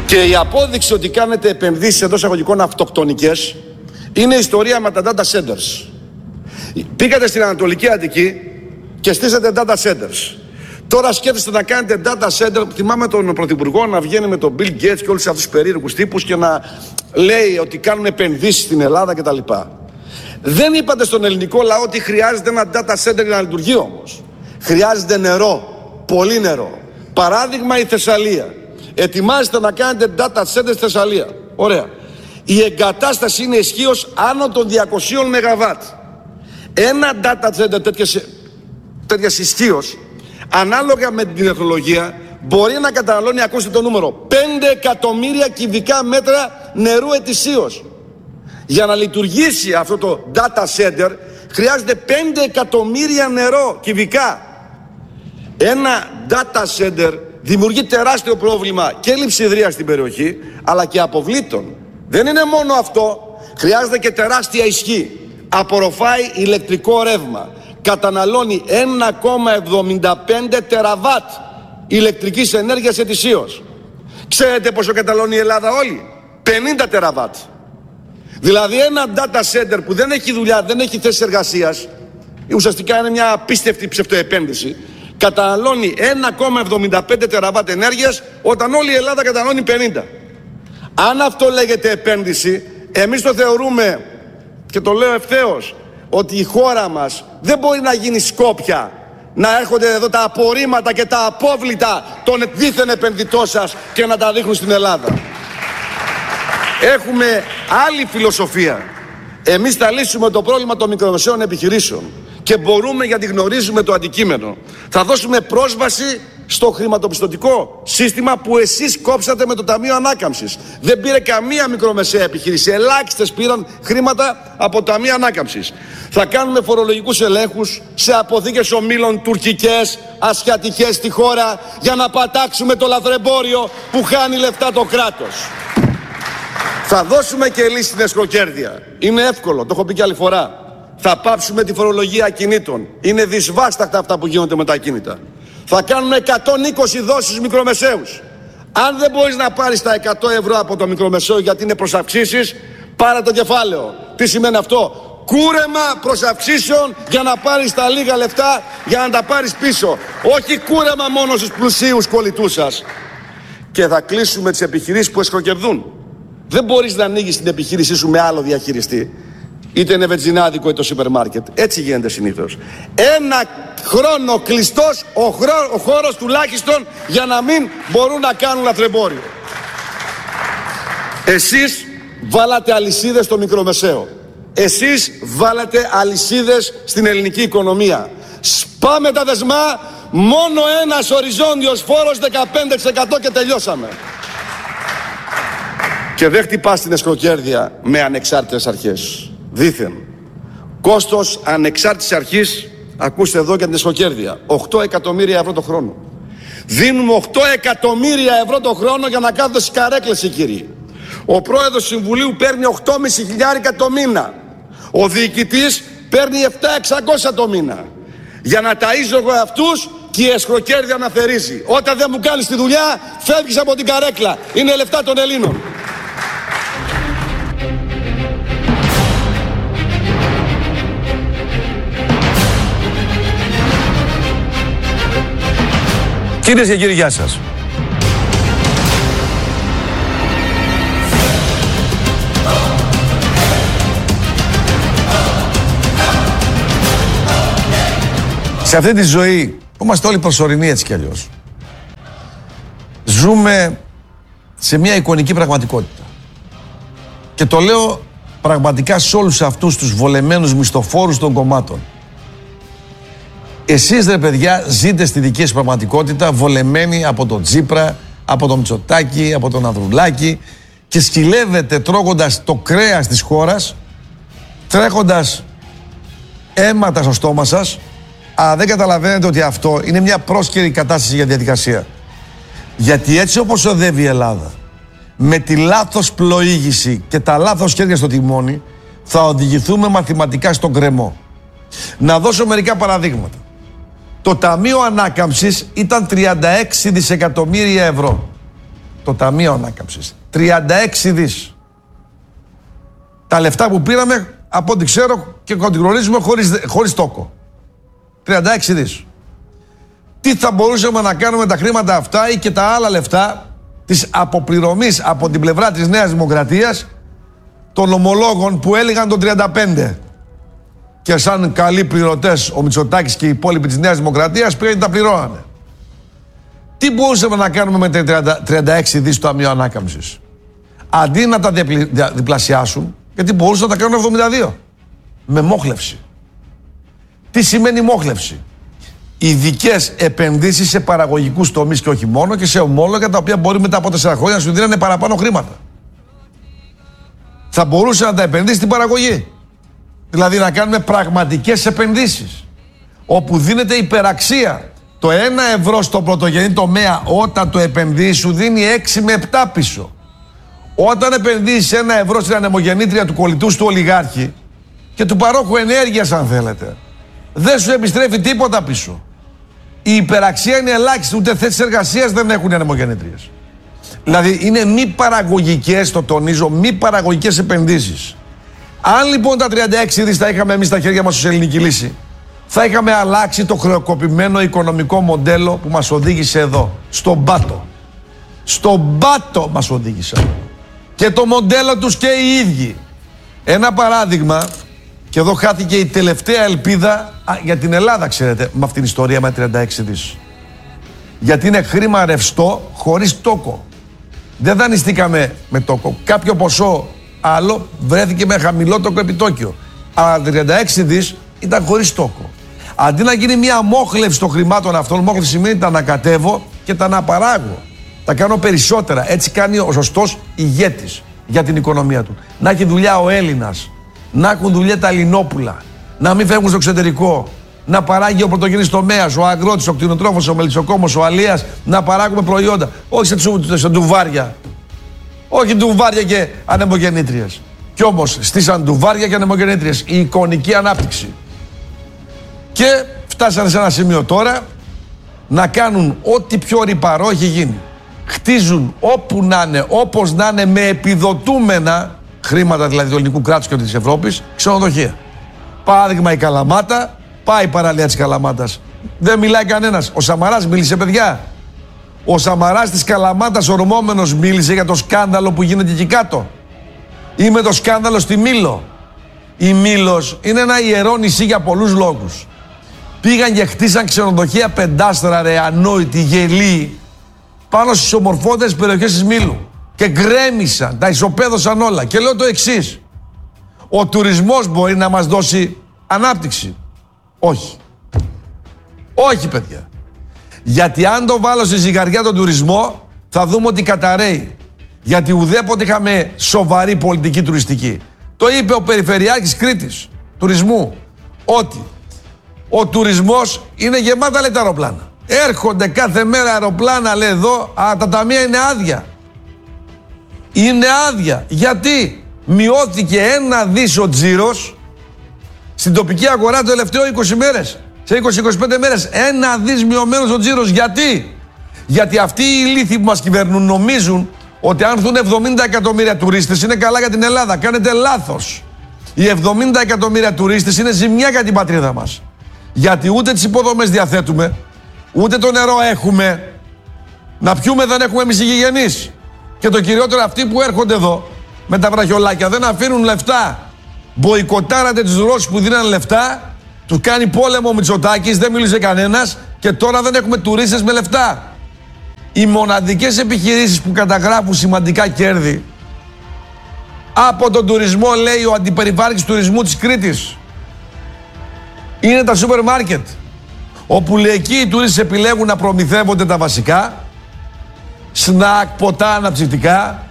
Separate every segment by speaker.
Speaker 1: Και η απόδειξη ότι κάνετε επενδύσεις εντός εισαγωγικών αυτοκτονικές είναι η ιστορία με τα data centers. Πήγατε στην Ανατολική Αττική και στήσατε data centers. Τώρα σκέφτεστε να κάνετε data center. Θυμάμαι τον Πρωθυπουργό να βγαίνει με τον Bill Gates και όλους αυτούς τους περίεργους τύπους και να λέει ότι κάνουν επενδύσεις στην Ελλάδα κτλ. Δεν είπατε στον ελληνικό λαό ότι χρειάζεται ένα data center για να λειτουργεί όμως. Χρειάζεται νερό, πολύ νερό. Παράδειγμα η Θεσσαλία. Ετοιμάζετε να κάνετε data center στη Θεσσαλία. Ωραία. Η εγκατάσταση είναι ισχύως άνω των 200 ΜΒ. Ένα data center τέτοιας ισχύως, ανάλογα με την τεχνολογία, μπορεί να καταναλώνει, ακούστε το νούμερο, 5 εκατομμύρια κυβικά μέτρα νερού ετησίως. Για να λειτουργήσει αυτό το data center χρειάζεται 5 εκατομμύρια νερό κυβικά. Ένα data center δημιουργεί τεράστιο πρόβλημα και λειψιδρία στην περιοχή, αλλά και αποβλήτων. Δεν είναι μόνο αυτό, χρειάζεται και τεράστια ισχύ. Απορροφάει ηλεκτρικό ρεύμα. Καταναλώνει 1,75 τεραβάτ ηλεκτρικής ενέργειας ετησίως. Ξέρετε πόσο καταναλώνει η Ελλάδα όλη? 50 τεραβάτ. Δηλαδή ένα data center που δεν έχει δουλειά, δεν έχει θέσεις εργασίας, ουσιαστικά είναι μια απίστευτη ψευτοεπένδυση, καταναλώνει 1,75 τεραβάτ ενέργειας όταν όλη η Ελλάδα καταναλώνει 50. Αν αυτό λέγεται επένδυση, εμείς το θεωρούμε, και το λέω ευθέως, ότι η χώρα μας δεν μπορεί να γίνει Σκόπια, να έρχονται εδώ τα απορρίμματα και τα απόβλητα των δίθεν επενδυτών σας και να τα δείχνουν στην Ελλάδα. Έχουμε άλλη φιλοσοφία. Εμείς θα λύσουμε το πρόβλημα των μικρομεσαίων επιχειρήσεων και μπορούμε, γιατί γνωρίζουμε το αντικείμενο. Θα δώσουμε πρόσβαση στο χρηματοπιστωτικό σύστημα που εσείς κόψατε με το Ταμείο Ανάκαμψης. Δεν πήρε καμία μικρομεσαία επιχείρηση. Ελάχιστες πήραν χρήματα από το Ταμείο Ανάκαμψης. Θα κάνουμε φορολογικούς ελέγχους σε αποθήκες ομίλων τουρκικές, ασιατικές στη χώρα, για να πατάξουμε το λαθρεμπόριο που χάνει λεφτά το κράτος. Θα δώσουμε και λύση στην εσχροκέρδεια. Είναι εύκολο, το έχω πει και άλλη φορά. Θα πάψουμε τη φορολογία ακινήτων. Είναι δυσβάσταχτα αυτά που γίνονται με τα ακίνητα. Θα κάνουμε 120 δόσεις μικρομεσαίους. Αν δεν μπορείς να πάρεις τα 100 ευρώ από το μικρομεσαίο γιατί είναι προς αυξήσεις, πάρε το κεφάλαιο. Τι σημαίνει αυτό? Κούρεμα προς αυξήσεων για να πάρεις τα λίγα λεφτά για να τα πάρεις πίσω. Όχι κούρεμα μόνο στους πλουσίους κολλητούς σας. Και θα κλείσουμε τις επιχειρήσεις που εσχροκερδούν. Δεν μπορείς να ανοίγεις την επιχείρησή σου με άλλο διαχειριστή. Είτε είναι βενζινάδικο είτε το σούπερ μάρκετ. Έτσι γίνεται συνήθως. Ένα χρόνο κλειστός ο χώρος τουλάχιστον για να μην μπορούν να κάνουν λαθρεμπόριο. Εσείς βάλατε αλυσίδες στο μικρομεσαίο. Εσείς βάλατε αλυσίδες στην ελληνική οικονομία. Σπάμε τα δεσμά, μόνο ένας οριζόντιος φόρος 15% και τελειώσαμε. Και δεν χτυπάς την εσχροκέρδεια με ανεξάρτητες αρχές. Δήθεν. Κόστος ανεξάρτητης αρχής, ακούστε εδώ για την εσχροκέρδεια, 8 εκατομμύρια ευρώ το χρόνο. Δίνουμε 8 εκατομμύρια ευρώ το χρόνο για να κάθονται στις καρέκλες οι κύριοι. Ο πρόεδρος του Συμβουλίου παίρνει 8,5 χιλιάρικα το μήνα. Ο διοικητής παίρνει 7.600 το μήνα. Για να ταΐζω εγώ αυτούς και η εσχροκέρδεια να θερίζει. Όταν δεν μου κάνεις τη δουλειά, φεύγεις από την καρέκλα. Είναι λεφτά των Ελλήνων.
Speaker 2: Κυρίες και κύριοι, γεια σας. Σε αυτή τη ζωή, που είμαστε όλοι προσωρινοί έτσι κι αλλιώς, ζούμε σε μια εικονική πραγματικότητα. Και το λέω πραγματικά σε όλους αυτούς τους βολεμένους μισθοφόρους των κομμάτων. Εσείς ρε παιδιά ζείτε στη δική σας πραγματικότητα βολεμένοι από τον Τσίπρα, από τον Μητσοτάκη, από τον Ανδρουλάκη και σκυλεύετε τρώγοντας το κρέας της χώρας, τρέχοντας αίματα στο στόμα σας, αλλά δεν καταλαβαίνετε ότι αυτό είναι μια πρόσκαιρη κατάσταση για διαδικασία. Γιατί έτσι όπως οδεύει η Ελλάδα, με τη λάθος πλοήγηση και τα λάθος χέρια στο τιμόνι, θα οδηγηθούμε μαθηματικά στον γκρεμό. Να δώσω μερικά παραδείγματα. Το Ταμείο Ανάκαμψης ήταν 36 δισεκατομμύρια ευρώ. το Ταμείο Ανάκαμψης. 36 δις. Τα λεφτά που πήραμε, από ό,τι ξέρω και ό,τι γνωρίζουμε, χωρίς τόκο. 36 δις. Τι θα μπορούσαμε να κάνουμε τα χρήματα αυτά ή και τα άλλα λεφτά της αποπληρωμής από την πλευρά της Νέας Δημοκρατίας των ομολόγων που έλεγαν τον 35. Και σαν καλοί πληρωτές ο Μητσοτάκης και οι υπόλοιποι της Νέας Δημοκρατίας πήγαν και τα πληρώνανε. Τι μπορούσαμε να κάνουμε με τα 36 δις του Ταμείου Ανάκαμψης? Αντί να τα διπλασιάσουν, γιατί μπορούσαν να τα κάνουν 72. Με μόχλευση. Τι σημαίνει μόχλευση? Ειδικές επενδύσεις σε παραγωγικούς τομείς και όχι μόνο, και σε ομόλογα τα οποία μπορεί μετά από 4 χρόνια να σου δίνανε παραπάνω χρήματα. Θα μπορούσε να τα επενδύσει στην παραγωγή. Δηλαδή να κάνουμε πραγματικές επενδύσεις, όπου δίνεται υπεραξία. Το 1 ευρώ στο πρωτογενή τομέα, όταν το επενδύεις, σου δίνει 6 με 7 πίσω. Όταν επενδύεις 1 ευρώ στην ανεμογεννήτρια του κολλητού του ολιγάρχη και του παρόχου ενέργειας, αν θέλετε, δεν σου επιστρέφει τίποτα πίσω. Η υπεραξία είναι ελάχιστη, ούτε θέσεις εργασίας δεν έχουν οι ανεμογεννήτριες. Δηλαδή είναι μη παραγωγικές, το τονίζω, μη παραγωγικές επενδύσεις. Αν λοιπόν τα 36 δις τα είχαμε εμείς στα χέρια μας ως ελληνική λύση, θα είχαμε αλλάξει το χρεοκοπημένο οικονομικό μοντέλο που μας οδήγησε εδώ, στον πάτο. Στον πάτο μας οδήγησαν. Και το μοντέλο τους και οι ίδιοι. Ένα παράδειγμα, και εδώ χάθηκε η τελευταία ελπίδα για την Ελλάδα, ξέρετε, με αυτήν την ιστορία με 36 δις. Γιατί είναι χρήμα ρευστό χωρίς τόκο. Δεν δανειστήκαμε με τόκο. Κάποιο ποσό άλλο βρέθηκε με χαμηλό επιτόκιο. Αλλά 36 δις ήταν χωρίς τόκο. Αντί να γίνει μια μόχλευση των χρημάτων αυτών, μόχλευση σημαίνει τα ανακατεύω και τα αναπαράγω. Τα κάνω περισσότερα. Έτσι κάνει ο σωστός ηγέτης για την οικονομία του. Να έχει δουλειά ο Έλληνας. Να έχουν δουλειά τα Ελληνόπουλα. Να μην φεύγουν στο εξωτερικό. Να παράγει ο πρωτογενής τομέας, ο αγρότης, ο κτηνοτρόφος, ο μελισσοκόμος, ο αλίας. Να παράγουμε προϊόντα. Όχι σε ντουβάρια. Όχι ντουβάρια και ανεμογεννήτριες. Κι όμως στήσαν ντουβάρια και ανεμογεννήτριες. Η εικονική ανάπτυξη. Και φτάσανε σε ένα σημείο τώρα να κάνουν ό,τι πιο ρυπαρό έχει γίνει. Χτίζουν όπου να είναι, όπως να είναι, με επιδοτούμενα χρήματα δηλαδή του ελληνικού κράτους και της Ευρώπης, ξενοδοχεία. Παράδειγμα η Καλαμάτα, πάει η παραλία της Καλαμάτας. Δεν μιλάει κανένας. Ο Σαμαράς μίλησε, παιδιά. Ο Σαμαράς της Καλαμάτας ορμόμενος μίλησε για το σκάνδαλο που γίνεται εκεί κάτω. Ή με το σκάνδαλο στη Μήλο. Η Μήλος είναι ένα ιερό νησί για πολλούς λόγους. Πήγαν και χτίσαν ξενοδοχεία πεντάστερα, ρε, ανόητοι, γελοί, πάνω στις ομορφότερες περιοχές της Μήλου. Και γκρέμισαν, τα ισοπαίδωσαν όλα. Και λέω το εξής. Ο τουρισμός μπορεί να μας δώσει ανάπτυξη? Όχι. Όχι, παιδιά. Γιατί αν το βάλω στη ζυγαριά τον τουρισμό, θα δούμε ότι καταραίει. Γιατί ουδέποτε είχαμε σοβαρή πολιτική τουριστική. Το είπε ο Περιφερειάρχης Κρήτης τουρισμού, ότι ο τουρισμός είναι γεμάτα, λέει, τα αεροπλάνα. Έρχονται κάθε μέρα αεροπλάνα, λέει, εδώ, αλλά τα ταμεία είναι άδεια. Είναι άδεια. Γιατί μειώθηκε 1 δις ο τζίρος στην τοπική αγορά το τελευταίο 20 μέρες. Σε 20-25 μέρες 1 δις μειωμένος ο τζίρος. Γιατί? Γιατί αυτοί οι ηλίθιοι που μας κυβερνούν νομίζουν ότι αν έρθουν 70 εκατομμύρια τουρίστες είναι καλά για την Ελλάδα. Κάνετε λάθος. Οι 70 εκατομμύρια τουρίστες είναι ζημιά για την πατρίδα μας. Γιατί ούτε τις υποδομές διαθέτουμε, ούτε το νερό έχουμε. Να πιούμε δεν έχουμε εμείς οι γηγενείς. Και το κυριότερο, αυτοί που έρχονται εδώ με τα βραχιολάκια δεν αφήνουν λεφτά. Μποϊκοτάρατε τους Ρώσους που δίνανε λεφτά, τους κάνει πόλεμο ο Μητσοτάκης, δεν μίλησε κανένας και τώρα δεν έχουμε τουρίστες με λεφτά. Οι μοναδικές επιχειρήσεις που καταγράφουν σημαντικά κέρδη από τον τουρισμό, λέει ο αντιπεριφάρχης τουρισμού της Κρήτης, είναι τα σούπερ μάρκετ, όπου, λέει, εκεί οι τουρίστες επιλέγουν να προμηθεύονται τα βασικά, σνακ, ποτά, αναψυκτικά.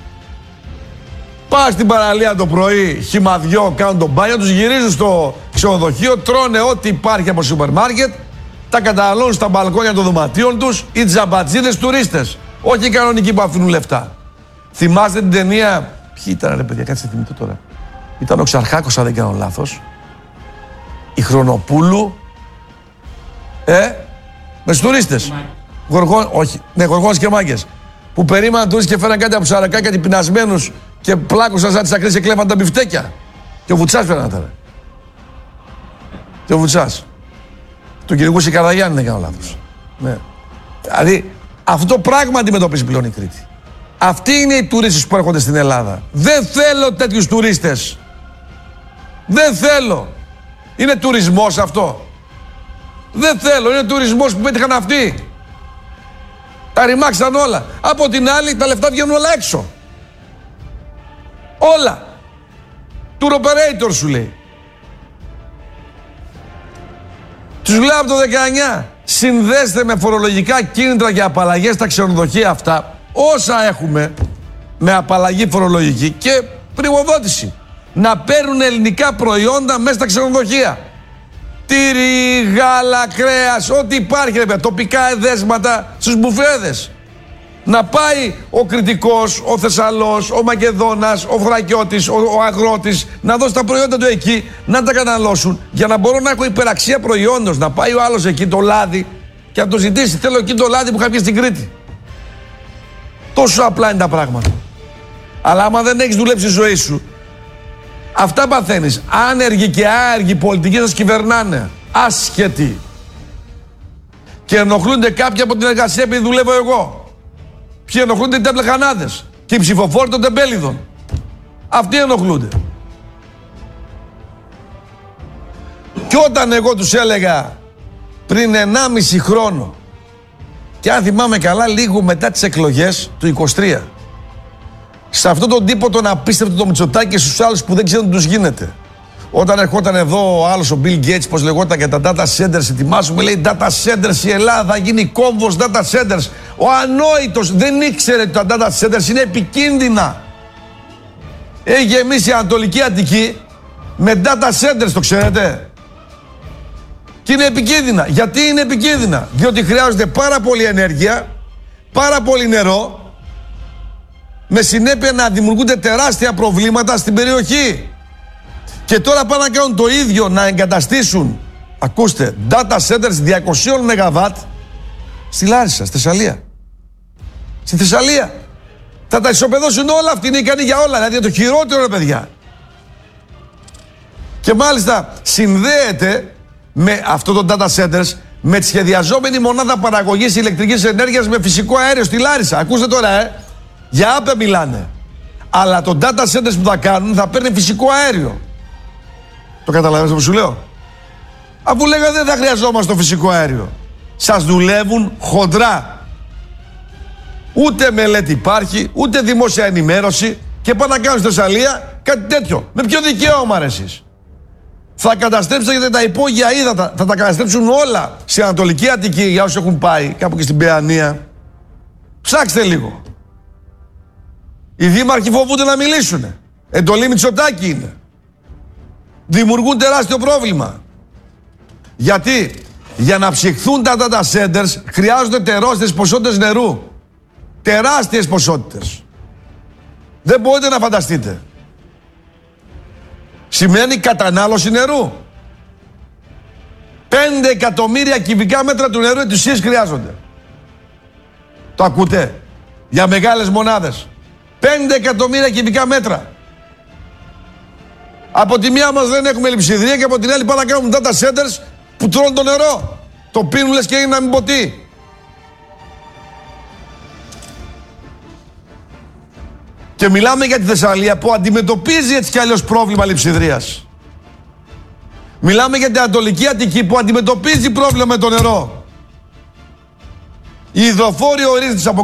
Speaker 2: Πας στην παραλία το πρωί, χυμαδιό, κάνουν τον μπάνιο, τους γυρίζουν στο ξενοδοχείο, τρώνε ό,τι υπάρχει από σούπερ μάρκετ, τα καταναλώνουν στα μπαλκόνια των δωματίων τους οι τζαμπατζίδες τουρίστες. Όχι οι κανονικοί που αφήνουν λεφτά. Θυμάστε την ταινία? Ποιοι ήταν, ρε παιδιά, κάτσε θυμηθώ τώρα. Ήταν ο Ξαρχάκος, αν δεν κάνω λάθος. Η Χρονοπούλου. Με τους τουρίστες. Όχι, ναι, Γοργόνες και Μάγκες. που περίμεναν τουρίστες και φέραν κάτι από Σαρακά, κάτι πεινασμένους και πλάκωσαν σαν τις ακρίες και κλέβαν τα μπιφτέκια. Και ο Βουτσάς φέραν τώρα. Και ο Βουτσάς. Τον κυνηγούσε η Καραγιάννη, δεν κάνω λάθος. Ναι. Δηλαδή, αυτό το πράγμα αντιμετωπίζει πλέον η Κρήτη. Αυτοί είναι οι τουρίστες που έρχονται στην Ελλάδα. Δεν θέλω τέτοιους τουρίστες. Δεν θέλω. Είναι τουρισμός αυτό? Δεν θέλω. Είναι τουρισμός που πέτυχαν αυτοί. Τα ρημάξαν όλα. Από την άλλη, τα λεφτά βγαίνουν όλα έξω. Όλα. Tour operator σου λέει. Τους λέω από το 19. Συνδέστε με φορολογικά κίνητρα και απαλλαγές τα ξενοδοχεία αυτά, όσα έχουμε, με απαλλαγή φορολογική και πρημοδότηση. Να παίρνουν ελληνικά προϊόντα μέσα στα ξενοδοχεία. Τύρι, γάλα, κρέας, ό,τι υπάρχει, ρε, τοπικά εδέσματα στους μπουφέδες. Να πάει ο Κρητικός, ο Θεσσαλός, ο Μακεδόνας, ο Θρακιώτης, ο Αγρότης, να δώσει τα προϊόντα του εκεί, να τα καταναλώσουν, για να μπορώ να έχω υπεραξία προϊόντος. Να πάει ο άλλος εκεί το λάδι και να το ζητήσει. Θέλω εκεί το λάδι που είχα πει στην Κρήτη. Τόσο απλά είναι τα πράγματα. Αλλά άμα δεν έχεις δουλέψει τη ζωή σου, αυτά παθαίνεις. Άνεργοι και άεργοι πολιτικοί σας κυβερνάνε. Άσχετοι. Και ενοχλούνται κάποιοι από την εργασία επειδή δουλεύω εγώ. Ποιοι ενοχλούνται? Οι τεμπλεχανάδες και οι ψηφοφόροι των τεμπέλιδων. Αυτοί ενοχλούνται. Και όταν εγώ τους έλεγα πριν 1,5 χρόνο, και αν θυμάμαι καλά λίγο μετά τις εκλογές του 23, σε αυτόν τον τύπο τον απίστευτο το Μητσοτάκη και στους άλλους που δεν ξέρουν τι τους γίνεται, όταν ερχόταν εδώ ο άλλος ο Bill Gates, πως λεγόταν, για τα data centers, ετοιμάσουμε, λέει data centers η Ελλάδα, θα γίνει κόμβος data centers. Ο ανόητος δεν ήξερε ότι τα data centers είναι επικίνδυνα. Έχει γεμίσει η Ανατολική Αττική με data centers, το ξέρετε? Και είναι επικίνδυνα. Γιατί είναι επικίνδυνα? Διότι χρειάζεται πάρα πολύ ενέργεια, πάρα πολύ νερό, με συνέπεια να δημιουργούνται τεράστια προβλήματα στην περιοχή. Και τώρα πάνε να κάνουν το ίδιο, να εγκαταστήσουν, ακούστε, data centers 200 ΜΒ στη Λάρισα, στη Θεσσαλία. Στη Θεσσαλία. Θα τα ισοπεδώσουν όλα, αυτοί είναι ικανοί για όλα, δηλαδή το χειρότερο, ρε παιδιά. Και μάλιστα συνδέεται με αυτό το data centers με τη σχεδιαζόμενη μονάδα παραγωγής ηλεκτρικής ενέργειας με φυσικό αέριο στη Λάρισα. Ακούστε τώρα, για άπε μιλάνε. Αλλά το data centers που θα κάνουν θα παίρνει φυσικό αέριο. Το καταλαβαίνετε που σου λέω? Αφού λέγανε δεν θα χρειαζόμαστε το φυσικό αέριο. Σας δουλεύουν χοντρά. Ούτε μελέτη υπάρχει, ούτε δημόσια ενημέρωση, και πάνε να κάνουν στη Θεσσαλία κάτι τέτοιο. Με ποιο δικαίωμα, ρε εσείς? Θα καταστρέψετε τα υπόγεια ύδατα, θα τα καταστρέψουν όλα στην Ανατολική Αττική, για όσοι έχουν πάει κάπου και στην Παιανία. Ψάξτε λίγο. Οι δήμαρχοι φοβούνται να μιλήσουν. Εντολή Μητσοτάκη είναι. Δημιουργούν τεράστιο πρόβλημα. Γιατί? Για να ψυχθούν τα data centers χρειάζονται τεράστιες ποσότητες νερού. Τεράστιες ποσότητες. Δεν μπορείτε να φανταστείτε. Σημαίνει κατανάλωση νερού. 5 εκατομμύρια κυβικά μέτρα του νερού ετησίως χρειάζονται. Το ακούτε? Για μεγάλες μονάδες. 5 εκατομμύρια κυβικά μέτρα. Από τη μία μας δεν έχουμε λειψιδρία και από την άλλη πάνε να κάνουν data centers που τρώνε το νερό. Το πίνουν λες και είναι να μην ποτεί. Και μιλάμε για τη Θεσσαλία που αντιμετωπίζει έτσι κι αλλιώς πρόβλημα λειψιδρίας. Μιλάμε για την Ανατολική Αττική που αντιμετωπίζει πρόβλημα με το νερό. Οι υδροφόροι ορίζονται